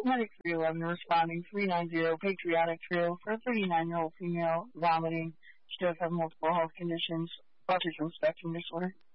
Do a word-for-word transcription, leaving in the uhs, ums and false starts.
Medic three eleven responding three ninety Patriotic Trail for a thirty-nine-year-old female vomiting. She does have multiple health conditions, autism spectrum disorder.